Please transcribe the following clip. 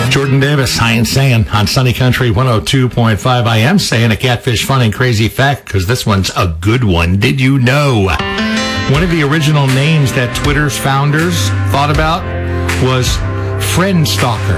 Jordan Davis, I ain't saying on Sunny Country 102.5. I am saying a catfish fun and crazy fact because this one's a good one. Did you know? One of the original names that Twitter's founders thought about was Friend Stalker.